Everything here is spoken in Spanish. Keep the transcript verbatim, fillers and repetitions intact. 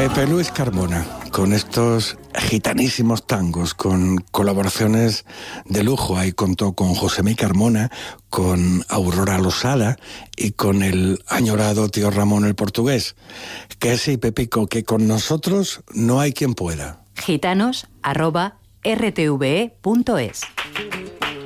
Pepe Luis Carmona, con estos gitanísimos tangos, con colaboraciones de lujo. Ahí contó con Josemí Carmona, con Aurora Losada y con el añorado tío Ramón el portugués. Que sí, Pepico, que con nosotros no hay quien pueda. gitanos arroba r t v e punto es